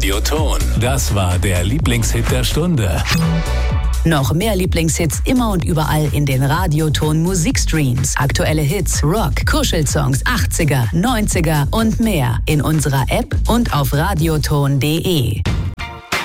Radioton. Das war der Lieblingshit der Stunde. Noch mehr Lieblingshits immer und überall in den Radioton Musikstreams. Aktuelle Hits, Rock, Kuschelsongs, 80er, 90er und mehr in unserer App und auf radioton.de.